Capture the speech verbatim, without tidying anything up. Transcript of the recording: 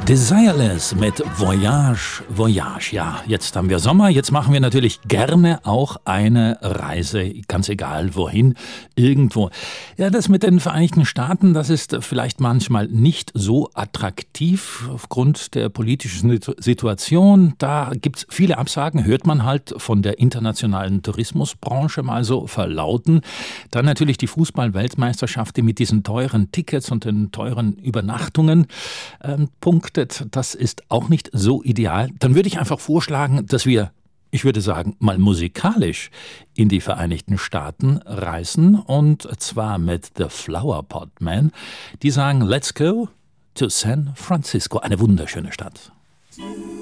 Desireless mit Voyage, Voyage. Ja, jetzt haben wir Sommer, jetzt machen wir natürlich gerne auch eine Reise, ganz egal wohin, irgendwo. Ja, das mit den Vereinigten Staaten, das ist vielleicht manchmal nicht so attraktiv aufgrund der politischen Situation. Da gibt's viele Absagen, hört man halt von der internationalen Tourismusbranche mal so verlauten. Dann natürlich die Fußball-Weltmeisterschaft, die mit diesen teuren Tickets und den teuren Übernachtungen ähm, punktet. Das ist auch nicht so ideal. Dann würde ich einfach vorschlagen, dass wir, ich würde sagen, mal musikalisch in die Vereinigten Staaten reisen. Und zwar mit The Flower Pot Man. Die sagen, let's go to San Francisco. Eine wunderschöne Stadt.